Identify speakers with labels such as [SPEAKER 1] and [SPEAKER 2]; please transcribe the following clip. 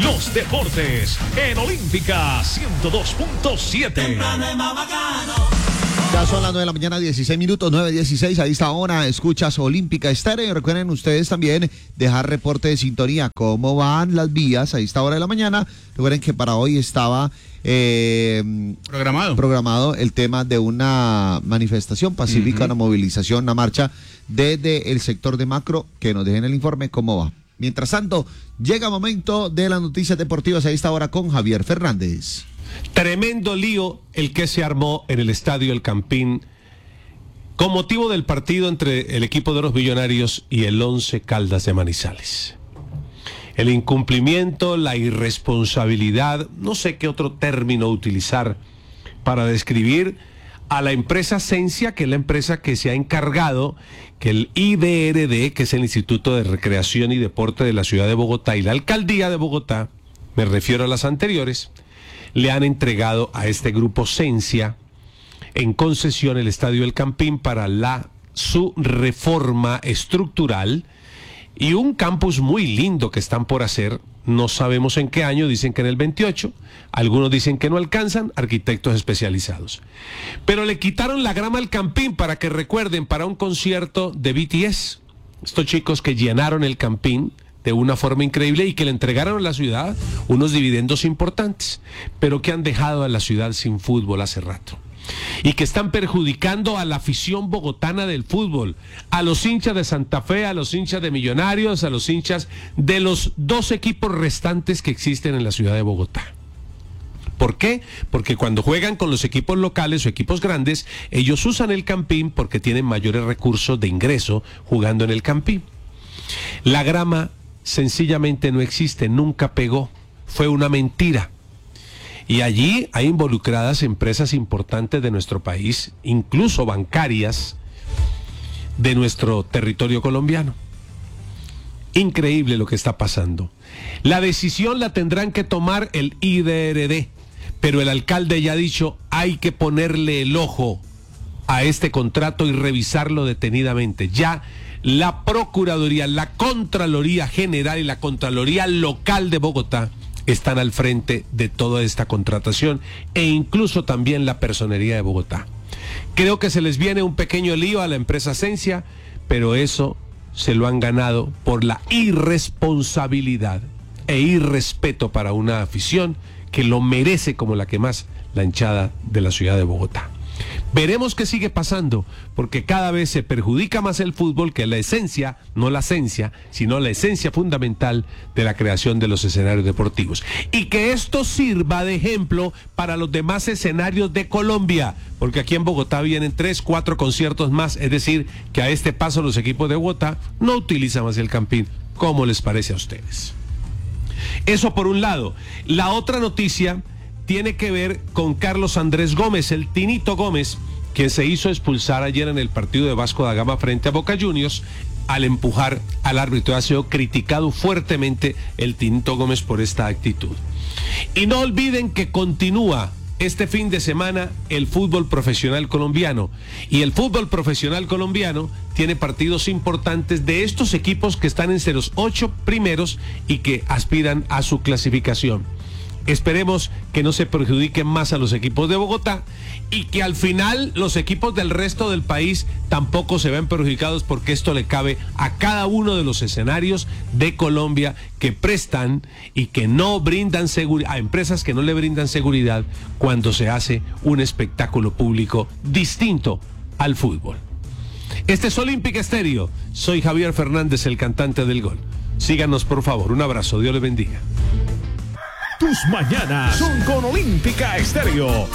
[SPEAKER 1] los deportes en Olímpica 102.7.
[SPEAKER 2] Ya son las 9 de la mañana, 16 minutos, 9:16. Ahí está ahora, escuchas Olímpica Estéreo. Y recuerden ustedes también dejar reporte de sintonía. ¿Cómo van las vías a esta hora de la mañana? Recuerden que para hoy estaba programado el tema de una manifestación pacífica, una movilización, una marcha desde el sector de Macro. Que nos dejen el informe cómo va. Mientras tanto, llega el momento de las noticias deportivas a esta hora con Javier Fernández.
[SPEAKER 3] Tremendo lío el que se armó en el estadio El Campín con motivo del partido entre el equipo de los Millonarios y el Once Caldas de Manizales. El incumplimiento, la irresponsabilidad, no sé qué otro término utilizar para describir a la empresa Sensia, que es la empresa que se ha encargado que el IDRD, que es el Instituto de Recreación y Deporte de la Ciudad de Bogotá, y la Alcaldía de Bogotá, me refiero a las anteriores, le han entregado a este grupo Sensia en concesión el Estadio El Campín para su reforma estructural y un campus muy lindo que están por hacer. No sabemos en qué año, dicen que en el 28, algunos dicen que no alcanzan, arquitectos especializados. Pero le quitaron la grama al Campín para que recuerden, para un concierto de BTS. Estos chicos que llenaron el Campín de una forma increíble y que le entregaron a la ciudad unos dividendos importantes, pero que han dejado a la ciudad sin fútbol hace rato. Y que están perjudicando a la afición bogotana del fútbol, a los hinchas de Santa Fe, a los hinchas de Millonarios, a los hinchas de los dos equipos restantes que existen en la ciudad de Bogotá. ¿Por qué? Porque cuando juegan con los equipos locales o equipos grandes, ellos usan el Campín porque tienen mayores recursos de ingreso jugando en el Campín. La grama sencillamente no existe, nunca pegó, fue una mentira. Y allí hay involucradas empresas importantes de nuestro país, incluso bancarias de nuestro territorio colombiano. Increíble lo que está pasando. La decisión la tendrán que tomar el IDRD, pero el alcalde ya ha dicho, hay que ponerle el ojo a este contrato y revisarlo detenidamente. Ya la Procuraduría, la Contraloría General y la Contraloría Local de Bogotá están al frente de toda esta contratación e incluso también la Personería de Bogotá. Creo que se les viene un pequeño lío a la empresa Sensia, pero eso se lo han ganado por la irresponsabilidad e irrespeto para una afición que lo merece como la que más la hinchada de la ciudad de Bogotá. Veremos qué sigue pasando, porque cada vez se perjudica más el fútbol, que la esencia, no la esencia, sino la esencia fundamental de la creación de los escenarios deportivos. Y que esto sirva de ejemplo para los demás escenarios de Colombia, porque aquí en Bogotá vienen 3, 4 conciertos más, es decir, que a este paso los equipos de Bogotá no utilizan más el Campín. ¿Cómo les parece a ustedes? Eso por un lado. La otra noticia tiene que ver con Carlos Andrés Gómez, el Tinito Gómez, que se hizo expulsar ayer en el partido de Vasco da Gama frente a Boca Juniors al empujar al árbitro. Ha sido criticado fuertemente el Tinito Gómez por esta actitud. Y no olviden que continúa este fin de semana el fútbol profesional colombiano. Y el fútbol profesional colombiano tiene partidos importantes de estos equipos que están entre los 8 primeros y que aspiran a su clasificación. Esperemos que no se perjudiquen más a los equipos de Bogotá y que al final los equipos del resto del país tampoco se vean perjudicados, porque esto le cabe a cada uno de los escenarios de Colombia que prestan y que no brindan seguridad, a empresas que no le brindan seguridad cuando se hace un espectáculo público distinto al fútbol. Este es Olímpica Estéreo. Soy Javier Fernández, el cantante del gol. Síganos, por favor. Un abrazo. Dios les bendiga.
[SPEAKER 1] Tus mañanas son con Olímpica Estéreo.